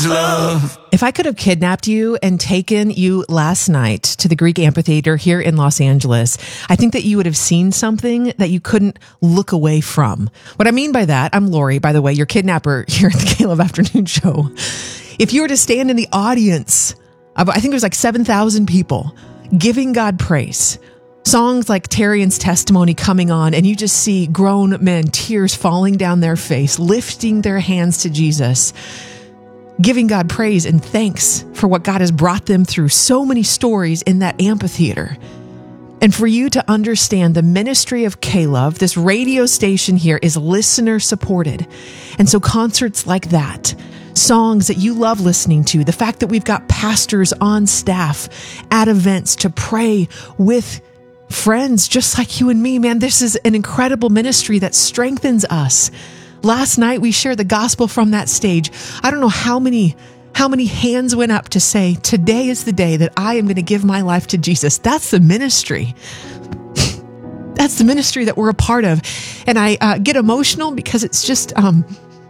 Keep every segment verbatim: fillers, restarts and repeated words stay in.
His love. If I could have kidnapped you and taken you last night to the Greek amphitheater here in Los Angeles, I think that you would have seen something that you couldn't look away from. What I mean by that, I'm Lori, by the way, your kidnapper here at the Caleb Afternoon Show. If you were to stand in the audience of, I think it was like seven thousand people giving God praise, songs like Terrian's Testimony coming on, and you just see grown men, tears falling down their face, lifting their hands to Jesus, giving God praise and thanks for what God has brought them through. So many stories in that amphitheater. And for you to understand the ministry of K-Love, this radio station here is listener supported. And so concerts like that, songs that you love listening to, the fact that we've got pastors on staff at events to pray with friends just like you and me, man, this is an incredible ministry that strengthens us. Last night, we shared the gospel from that stage. I don't know how many, how many hands went up to say, today is the day that I am going to give my life to Jesus. That's the ministry. That's the ministry that we're a part of. And I uh, get emotional because it's just, um,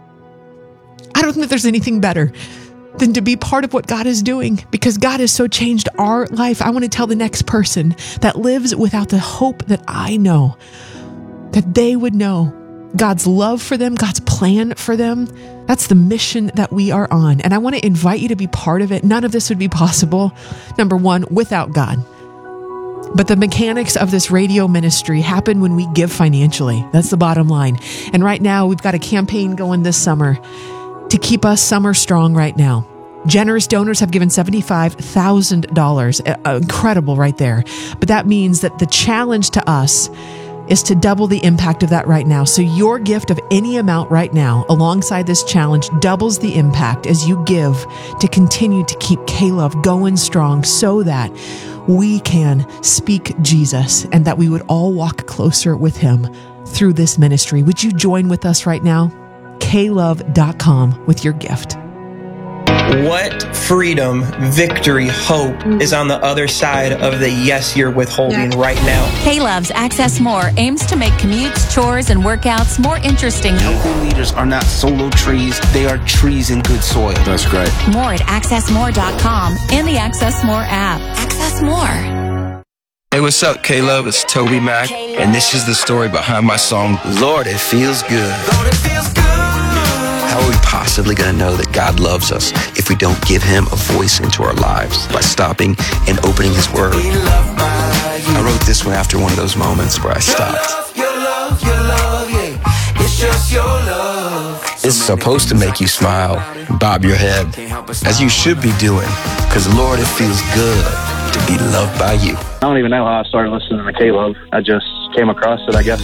I don't think there's anything better than to be part of what God is doing, because God has so changed our life. I want to tell the next person that lives without the hope that I know, that they would know God's love for them, God's plan for them. That's the mission that we are on. And I want to invite you to be part of it. None of this would be possible, number one, without God. But the mechanics of this radio ministry happen when we give financially. That's the bottom line. And right now, we've got a campaign going this summer to keep us summer strong right now. Generous donors have given seventy-five thousand dollars. Uh, incredible right there. But that means that the challenge to us is to double the impact of that right now. So your gift of any amount right now alongside this challenge doubles the impact as you give to continue to keep K-Love going strong so that we can speak Jesus and that we would all walk closer with him through this ministry. Would you join with us right now? K love dot com with your gift. What freedom, victory, hope is on the other side of the yes you're withholding yeah. right now? K-Love's Access More aims to make commutes, chores, and workouts more interesting. Healthy leaders are not solo trees. They are trees in good soil. That's great. More at access more dot com and the Access More app. Access More. Hey, what's up, K-Love? It's Toby Mac, and this is the story behind my song, Lord, It Feels Good. Lord, it feels good. How are we possibly going to know that God loves us if we don't give him a voice into our lives by stopping and opening his word? I wrote this one after one of those moments where I stopped. Your love, your love, your love, yeah. It's just your love. It's supposed to make you smile, bob your head, as you should be doing, because Lord, it feels good to be loved by you. I don't even know how I started listening to K-Love. I just came across it, I guess.